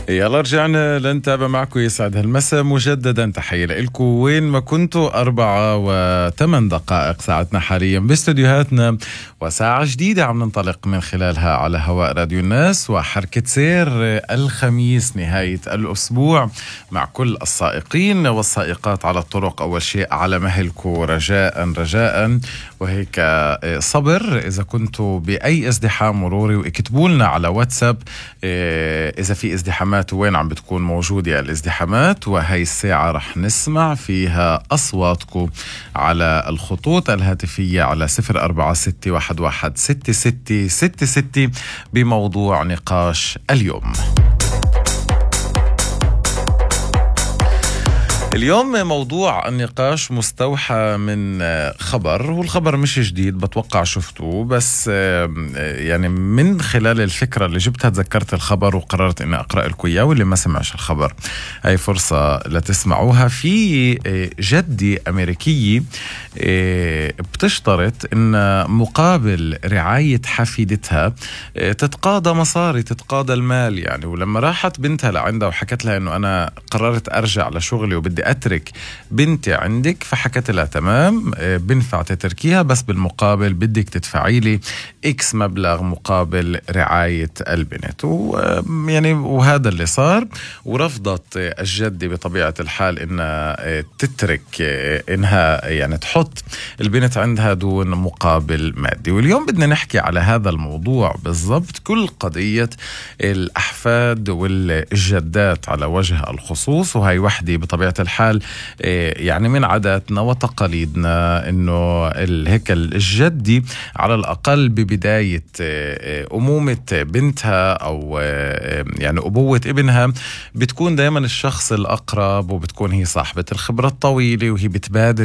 يلا رجعنا لنتابع معكم. يسعد هالمساء مجددا، تحية لكم وين ما كنتوا. 4:08 ساعتنا حاليا باستديوهاتنا، وساعة جديدة عم ننطلق من خلالها على هواء راديو الناس، وحركة سير الخميس نهاية الأسبوع مع كل السائقين والسائقات على الطرق. أول شيء على مهلكم رجاء وهيك صبر إذا كنتوا بأي ازدحام مروري، واكتبوا لنا على واتساب إذا في ازدحامات وين عم بتكون موجودة الازدحامات، وهي الساعة رح نسمع فيها أصواتكم على الخطوط الهاتفية على 0466116666 بموضوع نقاش اليوم. اليوم موضوع النقاش مستوحى من خبر، والخبر مش جديد بتوقع شفتوه، بس يعني من خلال الفكرة اللي جبتها تذكرت الخبر وقررت اني اقرأ لكم اياه. واللي ما سمعش الخبر هاي فرصة لتسمعوها. في جدة أمريكية بتشترط ان مقابل رعاية حفيدتها تتقاضى مصاري، تتقاضى المال يعني. ولما راحت بنتها لعندها وحكت لها انه انا قررت ارجع لشغلي وبدي أترك بنتي عندك، فحكت لها تمام بنفع تتركيها، بس بالمقابل بدك تدفعي لي إكس مبلغ مقابل رعاية البنت. يعني وهذا اللي صار. ورفضت الجدة بطبيعة الحال إنها تترك، إنها يعني تحط البنت عندها دون مقابل مادي. واليوم بدنا نحكي على هذا الموضوع بالضبط، كل قضية الأحفاد والجدات على وجه الخصوص. وهي وحدة بطبيعة الحال يعني من عاداتنا وتقاليدنا انه هيك الجدي على الاقل ببداية امومة بنتها او يعني ابوة ابنها بتكون دائما الشخص الاقرب، وبتكون هي صاحبة الخبرة الطويلة، وهي بتبادر